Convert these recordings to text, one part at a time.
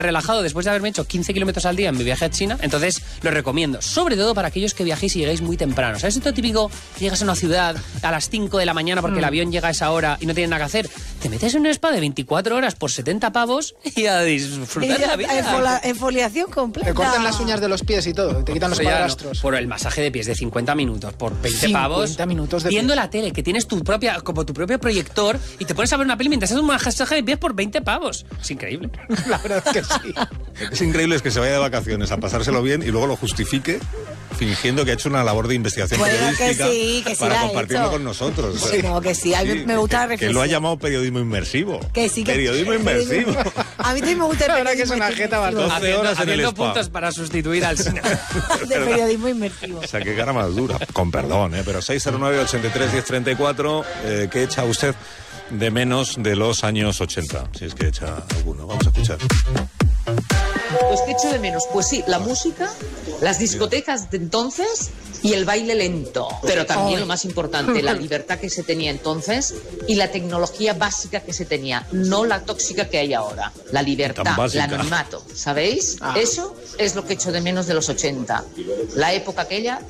relajado después de haberme hecho 15 kilómetros al día en mi viaje a China, entonces lo recomiendo, sobre todo para aquellos que viajéis y llegáis muy temprano. ¿Sabes esto típico? Llegas a una ciudad a las 5 de la mañana porque el avión llega a esa hora y no tienes nada que hacer. Te metes en un spa de 24 horas por 70 pavos y a disfrutar de la vida. Exfoliación completa. Te cortan las uñas de los pies y todo, te quitan los padrastros. Por el masaje de pies de 50 minutos por 20 pavos. 50 minutos de viendo pies. la tele, que tienes tu propio proyector y te pones a ver una peli mientras haces un masaje de pies por 20 pavos. Es increíble. La verdad es que sí. Es increíble es que se vaya de vacaciones a pasárselo bien y luego lo justifique fingiendo que ha hecho una labor de investigación periodística que sí para compartirlo con nosotros. Sí, no, que sí. A mí me gusta la reflexión. Que lo ha llamado periodismo inmersivo. Que sí, que periodismo inmersivo. A mí también me gusta el La verdad que periodismo es una jeta bastante. 12 horas en el haciendo spa. puntos para sustituir al cine. de periodismo inmersivo. O sea, qué cara más dura. Con perdón, pero 609-83-1034, ¿qué echa usted de menos de los años 80? Si es que echa alguno. Vamos a escuchar. Pues ¿qué echo de menos? Pues sí, la música, las discotecas de entonces y el baile lento. Pero también lo más importante, la libertad que se tenía entonces y la tecnología básica que se tenía, no la tóxica que hay ahora. La libertad, el anonimato, ¿sabéis? Eso es lo que echo de menos de los 80. La época aquella,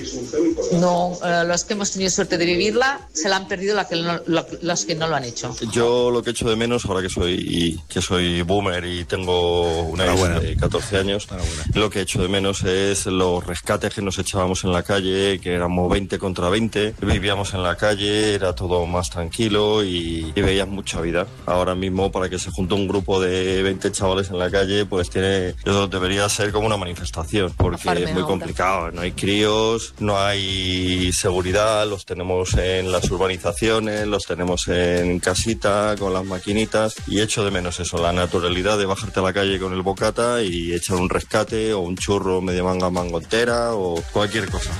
no, los que hemos tenido suerte de vivirla, se la han perdido los que no lo han hecho. Yo lo que echo de menos, ahora que soy boomer y tengo una hija de 14 años, lo que echo de menos es los rescates que nos echábamos en la calle, que éramos 20 contra 20, vivíamos en la calle, era todo más tranquilo y veías mucha vida. Ahora mismo, para que se junte un grupo de 20 chavales en la calle, pues eso debería ser como una manifestación, porque es muy complicado, no hay críos, no hay seguridad, los tenemos en las urbanizaciones, los tenemos en casita, con las maquinitas, y echo de menos eso, la naturalidad de bajarte a la calle con el bocata y echar un rescate o un churro media mango entera o cualquier cosa.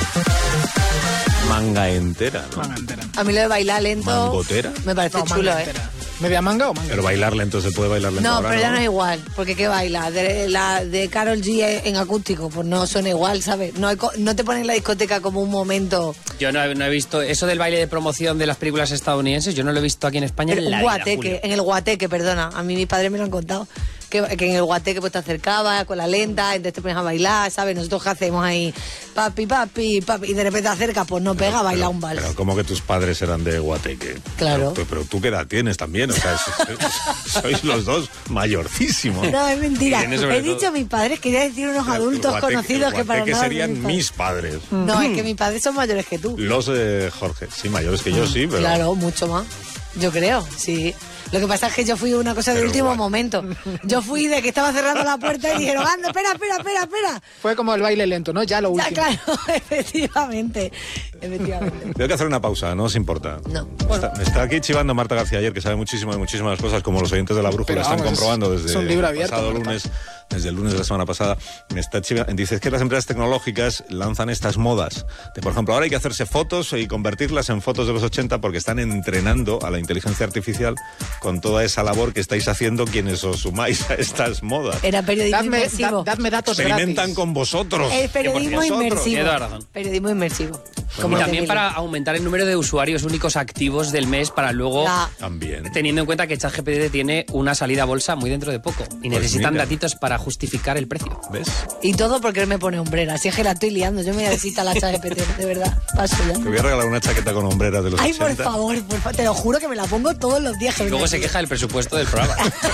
Manga entera, ¿no? Manga entera. A mí lo de bailar lento ¿Mangotera? me parece chulo, ¿eh? ¿Media manga o manga? Pero bailar lento se puede bailar lento. No, ahora, pero ya no es igual, porque ¿qué baila? La de Karol G en acústico, pues no suena igual, ¿sabes? No te ponen la discoteca como un momento. Yo no he visto eso del baile de promoción de las películas estadounidenses, yo no lo he visto aquí en España en la vida, Julio. En el guateque, perdona, a mí mis padres me lo han contado. Que en el guateque pues te acercabas con la lenta, entonces te pones a bailar, ¿sabes? Nosotros ¿qué hacemos ahí? Papi, y de repente te acercas, pues no pega, baila un vals. Pero como que tus padres eran de Guateque. Claro. Pero tú qué edad tienes también, o sea, sois los dos mayorcísimos. No, es mentira. He dicho mis padres, quería decir unos adultos Guateque, conocidos que para que nada serían mis padres. No, es que mis padres son mayores que tú. Los de Jorge, sí, mayores que yo, sí, pero... Claro, mucho más. Yo creo, sí. Lo que pasa es que yo fui una cosa de último momento. Yo fui de que estaba cerrando la puerta y dijeron, anda, espera. Fue como el baile lento, ¿no? Ya lo último. Ya, claro, efectivamente. Tengo que hacer una pausa, ¿no os importa? No. Me está aquí chivando Marta García ayer, que sabe muchísimo de muchísimas cosas, como los oyentes de La Brújula están comprobando desde pasado lunes. Desde el lunes de la semana pasada, me está chivando. Dice que las empresas tecnológicas lanzan estas modas. Por ejemplo, ahora hay que hacerse fotos y convertirlas en fotos de los 80 porque están entrenando a la inteligencia artificial con toda esa labor que estáis haciendo quienes os sumáis a estas modas. Era periodismo inmersivo. Dadme datos Experimentan gratis. con vosotros. El periodismo inmersivo. Razón. Periodismo inmersivo. Y también para aumentar el número de usuarios únicos activos del mes para luego, también, teniendo en cuenta que ChatGPT tiene una salida a bolsa muy dentro de poco y necesitan datitos para justificar el precio. ¿Ves? Y todo porque él me pone hombrera. Si es que la estoy liando, yo me necesito la ChatGPT, de verdad. Paso ya. Te voy a regalar una chaqueta con hombreras de los 80. Ay, por favor, te lo juro que me la pongo todos los días. Y luego se queja del presupuesto del programa.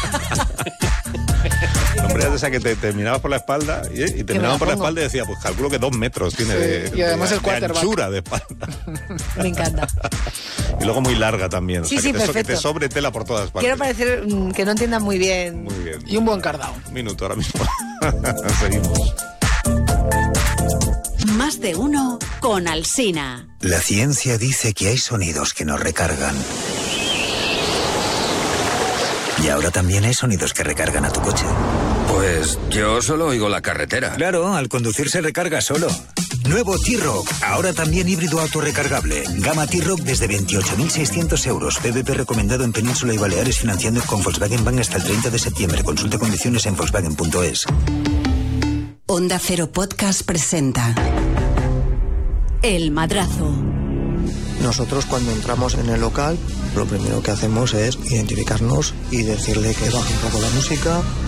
Hombreras de esa que te mirabas por la espalda y te miraban por la espalda y decía, pues calculo que 2 metros tiene y además el de anchura de espalda. Me encanta. Y luego muy larga también. Sí, o sea, perfecto. Que te sobre tela por todas partes. Quiero parecer que no entiendan muy bien. Muy bien. Y un buen cardao. Un minuto ahora mismo. Seguimos. Más de uno con Alsina. La ciencia dice que hay sonidos que nos recargan. Y ahora también hay sonidos que recargan a tu coche. Pues yo solo oigo la carretera. Claro, al conducir se recarga solo. Nuevo T-Roc, ahora también híbrido autorrecargable. Gama T-Roc desde 28.600 euros. PVP recomendado en Península y Baleares, financiando con Volkswagen Bank hasta el 30 de septiembre. Consulte condiciones en Volkswagen.es. Onda Cero Podcast presenta El Madrazo. Nosotros cuando entramos en el local, lo primero que hacemos es identificarnos y decirle que baje un poco la música,